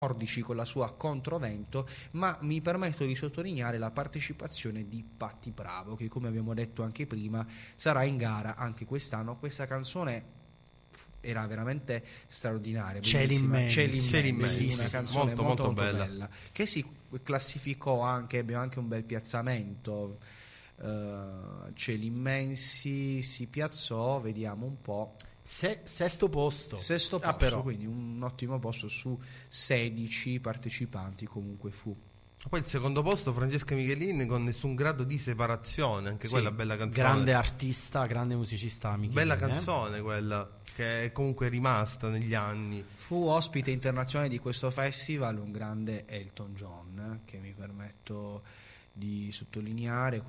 nordici con la sua Controvento, ma mi permetto di sottolineare la partecipazione di Patti Bravo, che come abbiamo detto anche prima sarà in gara anche quest'anno. Questa canzone era veramente straordinaria, Cieli immensi, una canzone molto, molto bella. bella, che si classificò anche, ebbe anche un bel piazzamento. Cieli immensi si piazzò, vediamo un po', sesto posto, però. Quindi un ottimo posto su 16 partecipanti comunque fu. Poi il secondo posto Francesca Michelin con Nessun grado di separazione, anche quella bella canzone, grande artista, grande musicista Michelin, bella canzone quella, che è comunque rimasta negli anni. Fu ospite internazionale di questo festival un grande Elton John, che mi permetto di sottolineare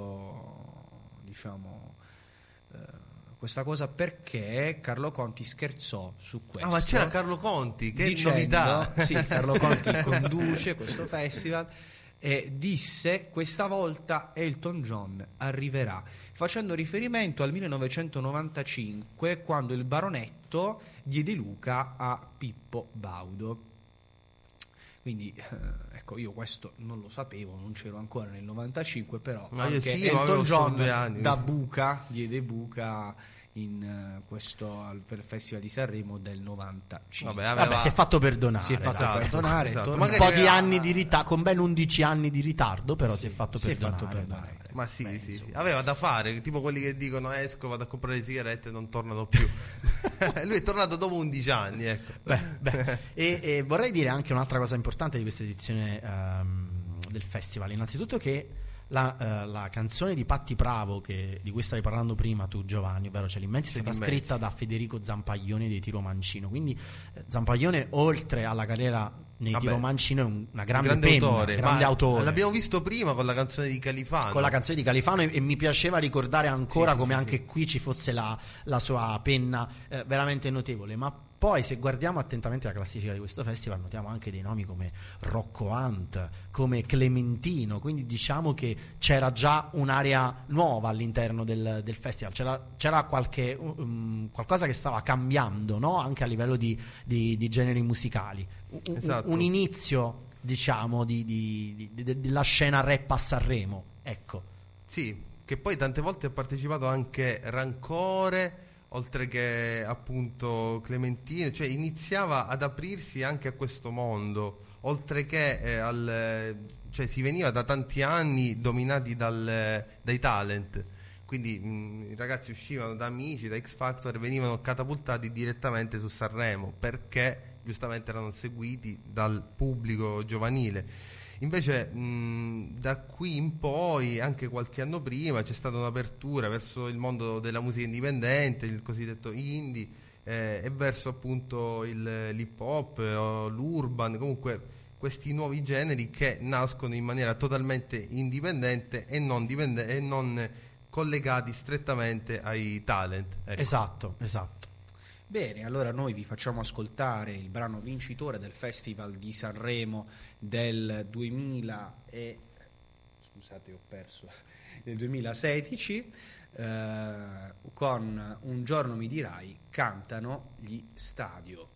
questa cosa, perché Carlo Conti scherzò su questo. Ma c'era Carlo Conti, che dicendo, novità! Sì, Carlo Conti conduce questo festival e disse: questa volta Elton John arriverà, facendo riferimento al 1995, quando il baronetto diede Luca a Pippo Baudo. Quindi ecco, io questo non lo sapevo, non c'ero ancora nel 95, però anche Elton John diede buca per il Festival di Sanremo del 95. Vabbè, si è fatto perdonare. Esatto. Un po' di anni di ritardo, con ben 11 anni di ritardo, però si è fatto perdonare. Ma sì. Aveva da fare, tipo quelli che dicono esco, vado a comprare le sigarette e non tornano più. Lui è tornato dopo 11 anni, ecco. E vorrei dire anche un'altra cosa importante di questa edizione del festival. Innanzitutto che la canzone di Patti Bravo, di cui stavi parlando prima tu, Giovanni, ovvero Cieli immensi, è stata scritta da Federico Zampaglione dei Tiro Mancino. Quindi Zampaglione, oltre alla carriera nei Tiro Mancino, è una grande penna, grande autore. L'abbiamo visto prima con la canzone di Califano. E mi piaceva ricordare ancora anche qui ci fosse la sua penna veramente notevole. Ma poi, se guardiamo attentamente la classifica di questo festival, notiamo anche dei nomi come Rocco Hunt, come Clementino, quindi diciamo che c'era già un'area nuova all'interno del festival, c'era qualcosa che stava cambiando, no? Anche a livello di generi musicali, un inizio, diciamo, della scena rap a Sanremo, ecco. Sì, che poi tante volte ha partecipato anche Rancore, oltre che appunto Clementino, cioè iniziava ad aprirsi anche a questo mondo, oltre che cioè si veniva da tanti anni dominati dai talent, quindi i ragazzi uscivano da Amici, da X Factor e venivano catapultati direttamente su Sanremo, perché giustamente erano seguiti dal pubblico giovanile. Invece da qui in poi, anche qualche anno prima, c'è stata un'apertura verso il mondo della musica indipendente, il cosiddetto indie, e verso appunto l'hip hop, l'urban, comunque questi nuovi generi che nascono in maniera totalmente indipendente e non collegati strettamente ai talent. Ecco. Esatto. Bene, allora noi vi facciamo ascoltare il brano vincitore del Festival di Sanremo del 2016, con Un giorno mi dirai, cantano gli Stadio.